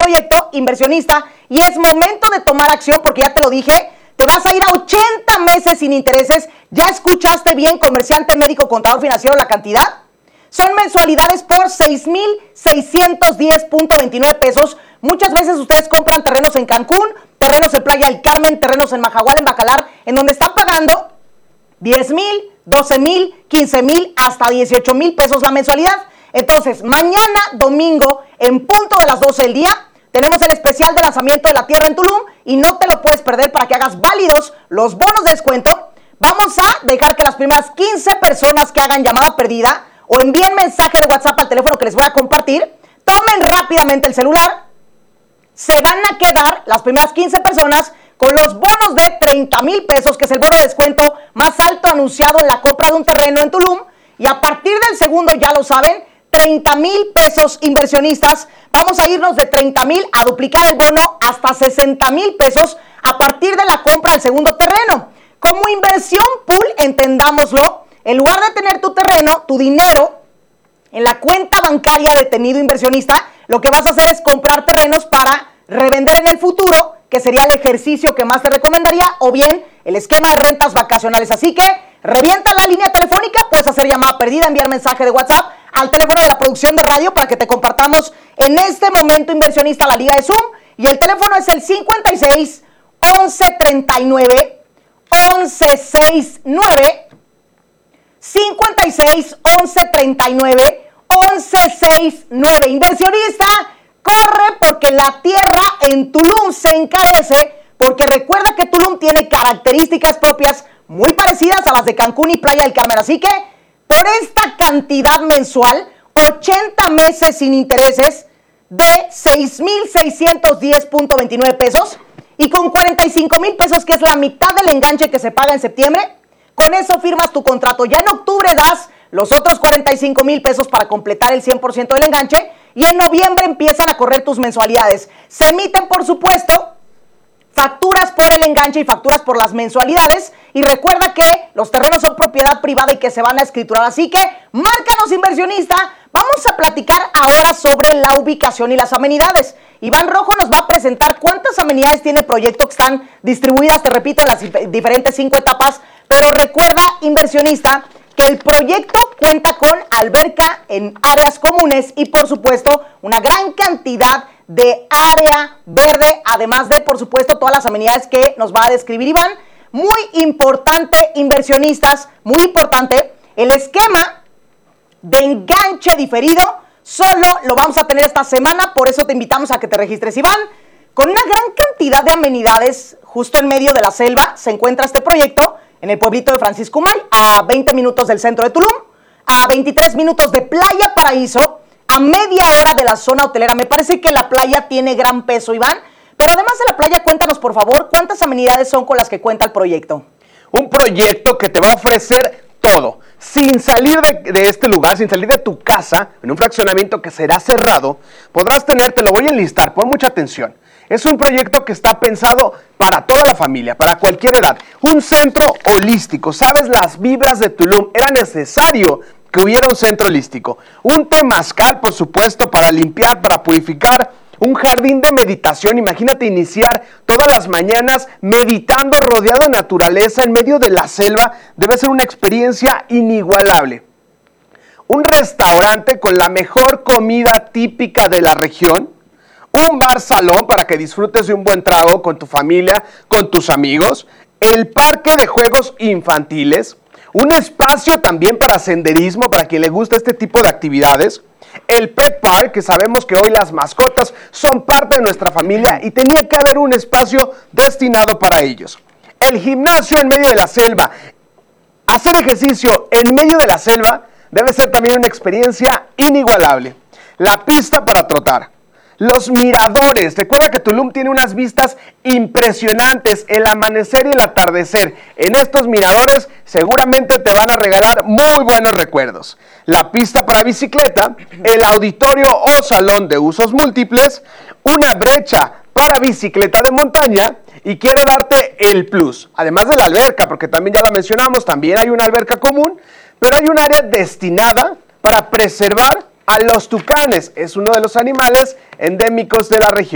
proyecto, inversionista, y es momento de tomar acción porque ya te lo dije, te vas a ir a 80 meses sin intereses. ¿Ya escuchaste bien, comerciante, médico, contador financiero, la cantidad? Son mensualidades por 6,610.29 pesos. Muchas veces ustedes compran terrenos en Cancún, terrenos en Playa del Carmen, terrenos en Majahual, en Bacalar, en donde están pagando 10,000, 12,000, 15,000, hasta 18,000 pesos la mensualidad. Entonces, mañana, domingo, en punto de las 12 del día, tenemos el especial de lanzamiento de la tierra en Tulum y no te lo puedes perder para que hagas válidos los bonos de descuento. Vamos a dejar que las primeras 15 personas que hagan llamada perdida o envíen mensaje de WhatsApp al teléfono que les voy a compartir, tomen rápidamente el celular. Se van a quedar las primeras 15 personas con los bonos de 30,000 pesos, que es el bono de descuento más alto anunciado en la compra de un terreno en Tulum. Y a partir del segundo, ya lo saben, 30,000 pesos inversionistas. Vamos a irnos de 30,000 a duplicar el bono hasta 60,000 pesos a partir de la compra del segundo terreno. Como inversión pool, entendámoslo, en lugar de tener tu terreno, tu dinero en la cuenta bancaria de tenido inversionista, lo que vas a hacer es comprar terrenos para revender en el futuro, que sería el ejercicio que más te recomendaría, o bien el esquema de rentas vacacionales. Así que revienta la línea telefónica, puedes hacer llamada perdida, enviar mensaje de WhatsApp al teléfono de la producción de radio para que te compartamos en este momento, inversionista, la liga de Zoom. Y el teléfono es el 56 11 39 11 69, 56 11 39 11 69. Inversionista, corre porque la tierra en Tulum se encarece, porque recuerda que Tulum tiene características propias muy parecidas a las de Cancún y Playa del Carmen. Así que por esta cantidad mensual, 80 meses sin intereses de 6,610.29 pesos y con 45,000 pesos, que es la mitad del enganche que se paga en septiembre, con eso firmas tu contrato. Ya en octubre das los otros 45,000 pesos para completar el 100% del enganche y en noviembre empiezan a correr tus mensualidades. Se emiten, por supuesto, facturas por el enganche y facturas por las mensualidades. Y recuerda que los terrenos son propiedad privada y que se van a escriturar. Así que márcanos, inversionista. Vamos a platicar ahora sobre la ubicación y las amenidades. Iván Rojo nos va a presentar cuántas amenidades tiene el proyecto, que están distribuidas, te repito, en las diferentes 5 etapas. Pero recuerda, inversionista, que el proyecto cuenta con alberca en áreas comunes y, por supuesto, una gran cantidad de área verde, además de, por supuesto, todas las amenidades que nos va a describir Iván. Muy importante, inversionistas, muy importante, el esquema de enganche diferido solo lo vamos a tener esta semana, por eso te invitamos a que te registres, Iván. Con una gran cantidad de amenidades, justo en medio de la selva, se encuentra este proyecto en el pueblito de Francisco Umay, a 20 minutos del centro de Tulum, a 23 minutos de Playa Paraíso, a media hora de la zona hotelera. Me parece que la playa tiene gran peso, Iván. Pero además de la playa, cuéntanos, por favor, ¿cuántas amenidades son con las que cuenta el proyecto? Un proyecto que te va a ofrecer todo, sin salir de este lugar, sin salir de tu casa, en un fraccionamiento que será cerrado, podrás tener, te lo voy a enlistar, pon mucha atención. Es un proyecto que está pensado para toda la familia, para cualquier edad. Un centro holístico, ¿sabes? Las vibras de Tulum, era necesario que hubiera un centro holístico. Un temazcal, por supuesto, para limpiar, para purificar. Un jardín de meditación, imagínate iniciar todas las mañanas meditando rodeado de naturaleza en medio de la selva, debe ser una experiencia inigualable. Un restaurante con la mejor comida típica de la región, un bar salón para que disfrutes de un buen trago con tu familia, con tus amigos, el parque de juegos infantiles, un espacio también para senderismo para quien le gusta este tipo de actividades, el Pet Park, que sabemos que hoy las mascotas son parte de nuestra familia y tenía que haber un espacio destinado para ellos. El gimnasio en medio de la selva. Hacer ejercicio en medio de la selva debe ser también una experiencia inigualable. La pista para trotar. Los miradores. Recuerda que Tulum tiene unas vistas impresionantes, el amanecer y el atardecer. En estos miradores seguramente te van a regalar muy buenos recuerdos. La pista para bicicleta, el auditorio o salón de usos múltiples, una brecha para bicicleta de montaña y quiero darte el plus, además de la alberca, porque también ya la mencionamos, también hay una alberca común, pero hay un área destinada para preservar a los tucanes. Es uno de los animales endémicos de la región.